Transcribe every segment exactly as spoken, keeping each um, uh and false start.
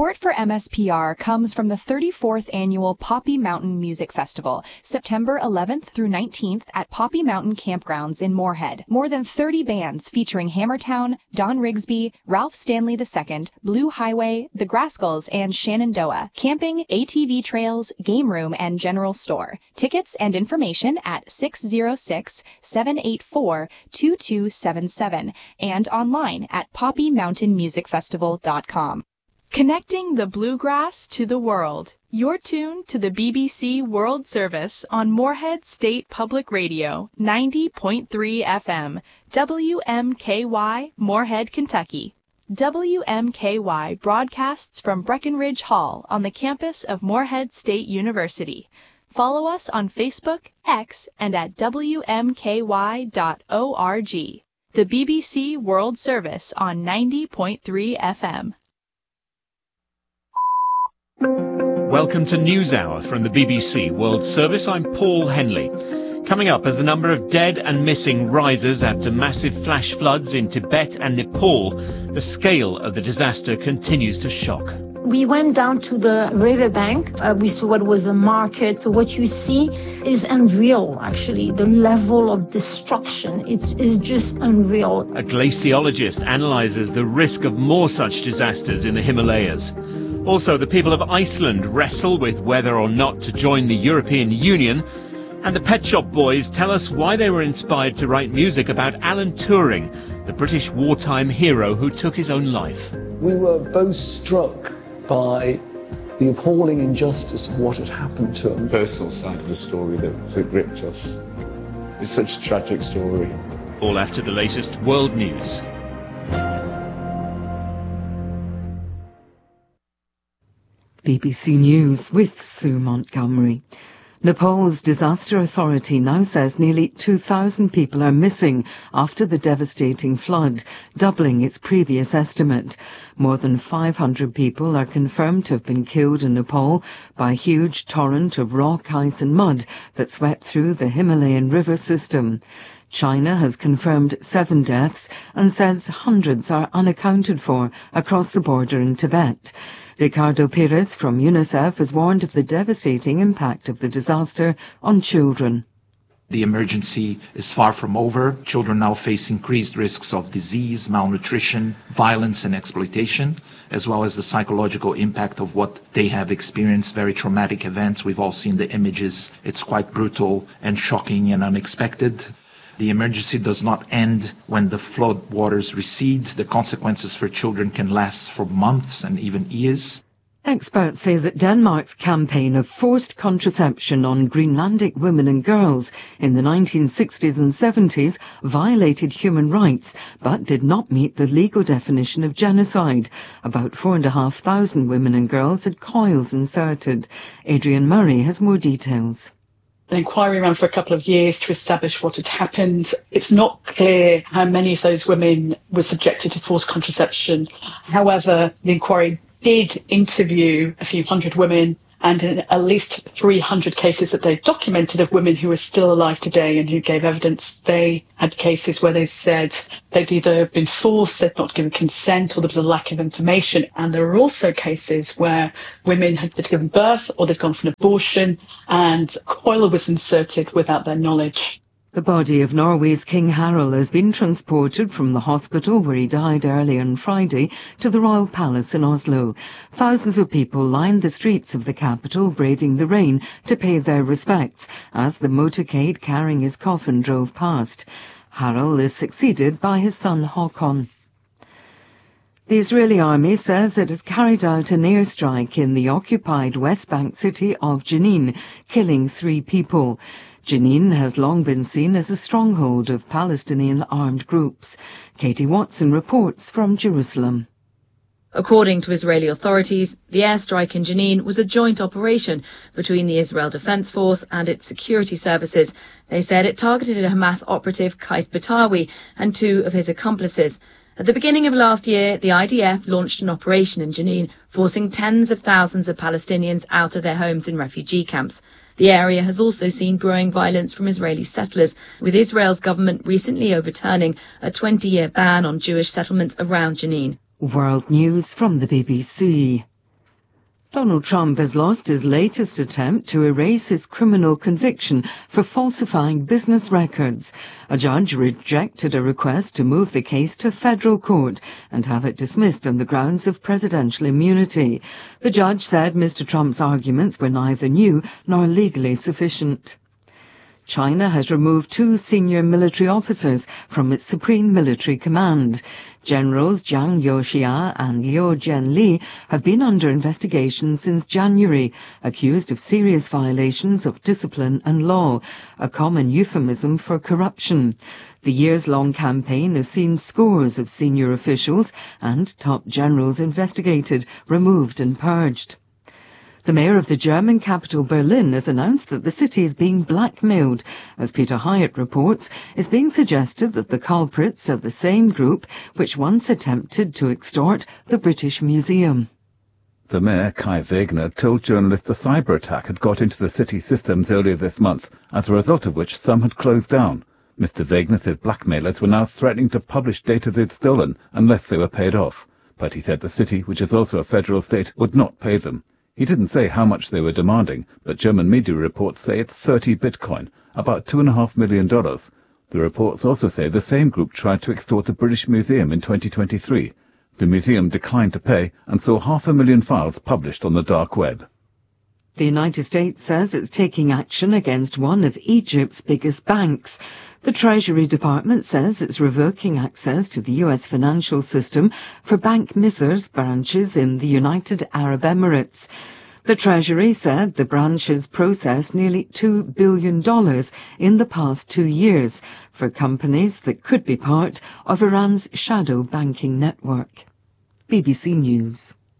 Support for M S P R comes from the thirty-fourth Annual Poppy Mountain Music Festival, September eleventh through nineteenth at Poppy Mountain Campgrounds in Moorhead. More than thirty bands featuring Hammertown, Don Rigsby, Ralph Stanley the Second, Blue Highway, The Grascals, and Shenandoah. Camping, A T V trails, game room, and general store. Tickets and information at six zero six, seven eight four, two two seven seven and online at poppy mountain music festival dot com. Connecting the bluegrass to the world. You're tuned to the B B C World Service on Moorhead State Public Radio, ninety point three F M, W M K Y, Moorhead, Kentucky. W M K Y broadcasts from Breckenridge Hall on the campus of Moorhead State University. Follow us on Facebook, X, and at w m k y dot org. The B B C World Service on ninety point three F M. Welcome to NewsHour from the B B C World Service. I'm Paul Henley. Coming up, as the number of dead and missing rises after massive flash floods in Tibet and Nepal, the scale of the disaster continues to shock. We went down to the riverbank. Uh, we saw what was a market. So what you see is unreal, actually. The level of destruction it's, is just unreal. A glaciologist analyses the risk of more such disasters in the Himalayas. Also, the people of Iceland wrestle with whether or not to join the European Union. And the Pet Shop Boys tell us why they were inspired to write music about Alan Turing, the British wartime hero who took his own life. We were both struck by the appalling injustice of what had happened to him. The personal side of the story that, that gripped us. It's such a tragic story. All after the latest world news. B B C News with Sue Montgomery. Nepal's disaster authority now says nearly two thousand people are missing after the devastating flood, doubling its previous estimate. More than five hundred people are confirmed to have been killed in Nepal by a huge torrent of rock, ice and mud that swept through the Himalayan river system. China has confirmed seven deaths and says hundreds are unaccounted for across the border in Tibet. Ricardo Perez from UNICEF has warned of the devastating impact of the disaster on children. The emergency is far from over. Children now face increased risks of disease, malnutrition, violence and exploitation, as well as the psychological impact of what they have experienced, very traumatic events. We've all seen the images. It's quite brutal and shocking and unexpected. The emergency does not end when the flood waters recede. The consequences for children can last for months and even years. Experts say that Denmark's campaign of forced contraception on Greenlandic women and girls in the nineteen sixties and seventies violated human rights, but did not meet the legal definition of genocide. About four and a half thousand women and girls had coils inserted. Adrian Murray has more details. An inquiry ran for a couple of years to establish what had happened. It's not clear how many of those women were subjected to forced contraception. However, the inquiry did interview a few hundred women, and in at least three hundred cases that they've documented of women who are still alive today and who gave evidence, they had cases where they said they'd either been forced, they'd not given consent, or there was a lack of information. And there are also cases where women had given birth or they'd gone for an abortion and coil was inserted without their knowledge. The body of Norway's King Harald has been transported from the hospital where he died early on Friday to the Royal Palace in Oslo. Thousands of people lined the streets of the capital, braving the rain to pay their respects as the motorcade carrying his coffin drove past. Harald is succeeded by his son Håkon. The Israeli army says it has carried out an airstrike in the occupied West Bank city of Jenin, killing three people. Jenin has long been seen as a stronghold of Palestinian armed groups. Katie Watson reports from Jerusalem. According to Israeli authorities, the airstrike in Jenin was a joint operation between the Israel Defense Force and its security services. They said it targeted a Hamas operative, Qais Batawi, and two of his accomplices. At the beginning of last year, the I D F launched an operation in Jenin, forcing tens of thousands of Palestinians out of their homes in refugee camps. The area has also seen growing violence from Israeli settlers, with Israel's government recently overturning a twenty-year ban on Jewish settlements around Jenin. World News from the B B C. Donald Trump has lost his latest attempt to erase his criminal conviction for falsifying business records. A judge rejected a request to move the case to federal court and have it dismissed on the grounds of presidential immunity. The judge said Mister Trump's arguments were neither new nor legally sufficient. China has removed two senior military officers from its Supreme Military Command. Generals Zhang Youxia and Liu Jianli have been under investigation since January, accused of serious violations of discipline and law, a common euphemism for corruption. The years-long campaign has seen scores of senior officials and top generals investigated, removed and purged. The mayor of the German capital Berlin has announced that the city is being blackmailed. As Peter Hyatt reports, it's being suggested that the culprits are the same group which once attempted to extort the British Museum. The mayor, Kai Wegner, told journalists a cyber attack had got into the city systems earlier this month, as a result of which some had closed down. Mister Wegner said blackmailers were now threatening to publish data they'd stolen unless they were paid off. But he said the city, which is also a federal state, would not pay them. He didn't say how much they were demanding, but German media reports say it's thirty bitcoin, about two and a half million dollars. The reports also say the same group tried to extort the British Museum in twenty twenty-three. The museum declined to pay and saw half a million files published on the dark web. The United States says it's taking action against one of Egypt's biggest banks. The Treasury Department says it's revoking access to the U S financial system for Bank Misr's branches in the United Arab Emirates. The Treasury said the branches processed nearly two billion dollars in the past two years for companies that could be part of Iran's shadow banking network. B B C News.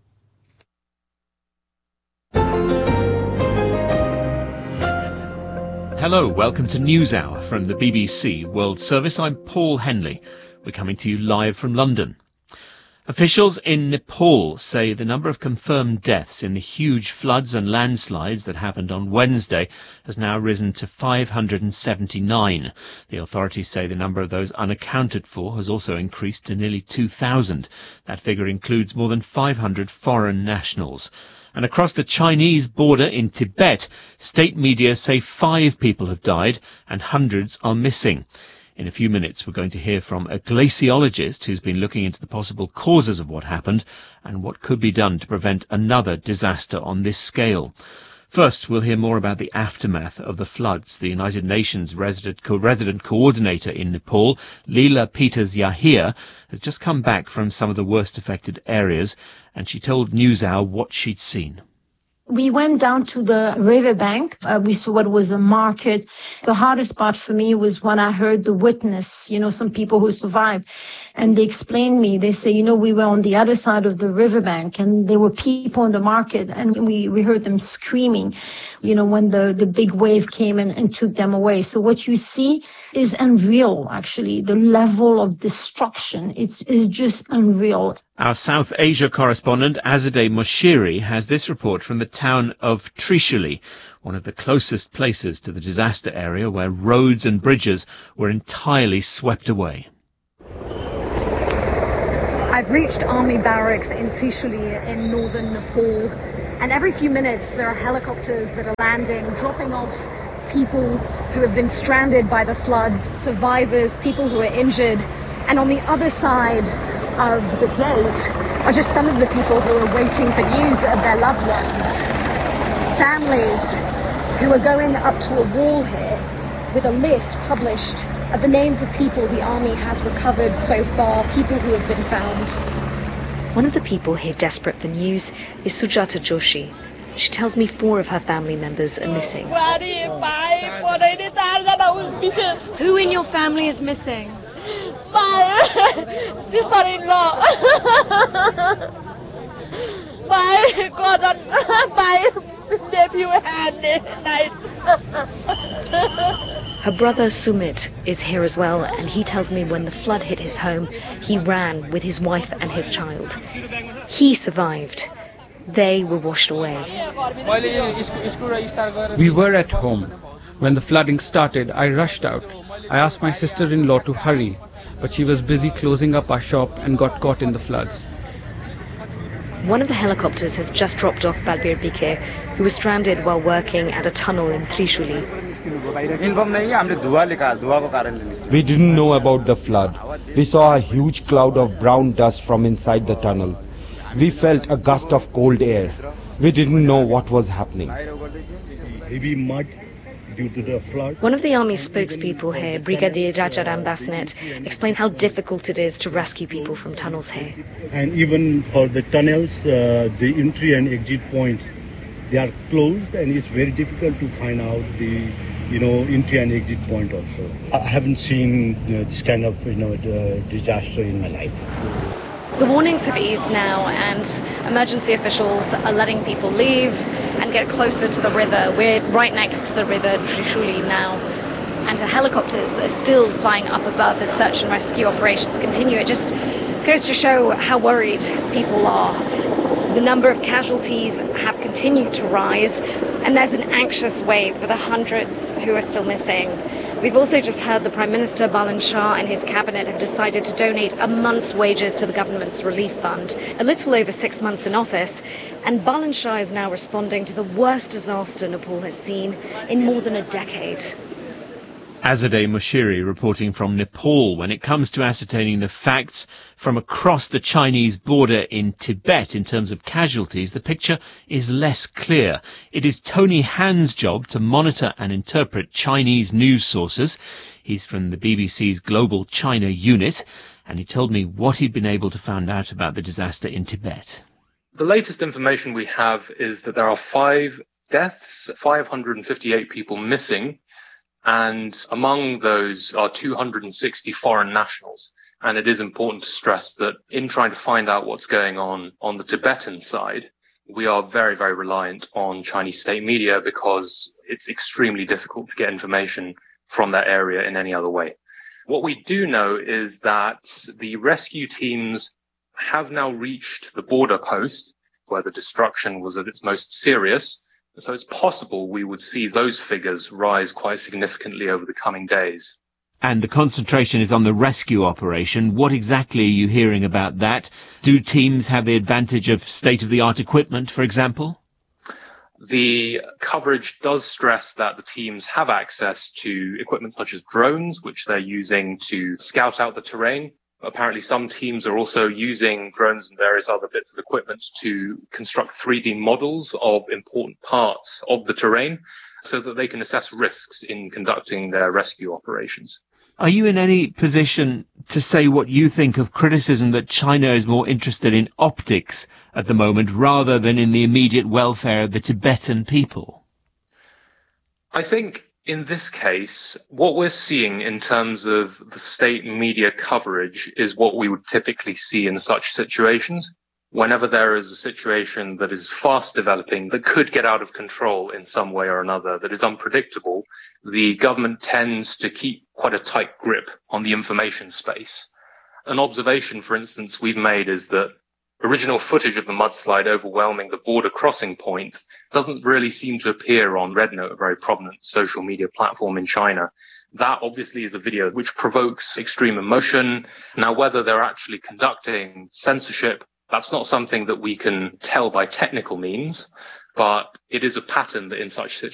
Hello, welcome to NewsHour from the B B C World Service. I'm Paul Henley. We're coming to you live from London. Officials in Nepal say the number of confirmed deaths in the huge floods and landslides that happened on Wednesday has now risen to five hundred seventy-nine. The authorities say the number of those unaccounted for has also increased to nearly two thousand. That figure includes more than five hundred foreign nationals. And across the Chinese border in Tibet, state media say five people have died and hundreds are missing. In a few minutes, we're going to hear from a glaciologist who's been looking into the possible causes of what happened and what could be done to prevent another disaster on this scale. First, we'll hear more about the aftermath of the floods. The United Nations resident, co- resident coordinator in Nepal, Leela Peters-Yahia, has just come back from some of the worst affected areas, and she told NewsHour what she'd seen. We went down to the riverbank. Uh, we saw what was a market. The hardest part for me was when I heard the witness, you know, some people who survived. And they explained me, they say, you know, we were on the other side of the riverbank and there were people in the market and we, we heard them screaming, you know, when the, the big wave came and, and took them away. So what you see is unreal, actually. The level of destruction, it's, is just unreal. Our South Asia correspondent, Azadeh Moshiri, has this report from the town of Trishuli, one of the closest places to the disaster area where roads and bridges were entirely swept away. I've reached army barracks in Trishuli in northern Nepal, and every few minutes there are helicopters that are landing, dropping off people who have been stranded by the flood, survivors, people who are injured, and on the other side of the gate are just some of the people who are waiting for news of their loved ones. Families who are going up to a wall here with a list published of the names of people the army has recovered so far, people who have been found. One of the people here desperate for news is Sujata Joshi. She tells me four of her family members are missing. Who in your family is missing? My sister-in-law. My cousin, my nephew and niece. Her brother Sumit is here as well, and he tells me when the flood hit his home, he ran with his wife and his child. He survived. They were washed away. We were at home. When the flooding started, I rushed out. I asked my sister-in-law to hurry, but she was busy closing up our shop and got caught in the floods. One of the helicopters has just dropped off Balbir Bike, who was stranded while working at a tunnel in Trishuli. We didn't know about the flood. We saw a huge cloud of brown dust from inside the tunnel. We felt a gust of cold air. We didn't know what was happening. Heavy mud due to the flood. One of the army spokespeople here, Brigadier Rajaram Basnet, explained how difficult it is to rescue people from tunnels here. And even for the tunnels, uh, the entry and exit points, they are closed, and it's very difficult to find out the, you know, entry and exit point also. I haven't seen uh, this kind of, you know, disaster in my life. The warnings have eased now, and emergency officials are letting people leave and get closer to the river. We're right next to the river Trishuli now, and the helicopters are still flying up above as search and rescue operations continue. It just goes to show how worried people are. The number of casualties have continued to rise, and there's an anxious wave for the hundreds who are still missing. We've also just heard the Prime Minister Balan Shah and his cabinet have decided to donate a month's wages to the government's relief fund, a little over six months in office, and Balan Shah is now responding to the worst disaster Nepal has seen in more than a decade. Azadeh Moshiri reporting from Nepal. When it comes to ascertaining the facts from across the Chinese border in Tibet in terms of casualties, the picture is less clear. It is Tony Han's job to monitor and interpret Chinese news sources. He's from the B B C's Global China unit, and he told me what he'd been able to find out about the disaster in Tibet. The latest information we have is that there are five deaths, five hundred fifty-eight people missing, and among those are two hundred sixty foreign nationals. And it is important to stress that in trying to find out what's going on on the Tibetan side, we are very, very reliant on Chinese state media because it's extremely difficult to get information from that area in any other way. What we do know is that the rescue teams have now reached the border post where the destruction was at its most serious. So it's possible we would see those figures rise quite significantly over the coming days. And the concentration is on the rescue operation. What exactly are you hearing about that? Do teams have the advantage of state-of-the-art equipment, for example? The coverage does stress that the teams have access to equipment such as drones, which they're using to scout out the terrain. Apparently some teams are also using drones and various other bits of equipment to construct three D models of important parts of the terrain so that they can assess risks in conducting their rescue operations. Are you in any position to say what you think of criticism that China is more interested in optics at the moment rather than in the immediate welfare of the Tibetan people? I think in this case, what we're seeing in terms of the state media coverage is what we would typically see in such situations. Whenever there is a situation that is fast developing, that could get out of control in some way or another, that is unpredictable, the government tends to keep quite a tight grip on the information space. An observation, for instance, we've made is that original footage of the mudslide overwhelming the border crossing point doesn't really seem to appear on RedNote, a very prominent social media platform in China. That obviously is a video which provokes extreme emotion. Now, whether they're actually conducting censorship, that's not something that we can tell by technical means, but it is a pattern that in such situations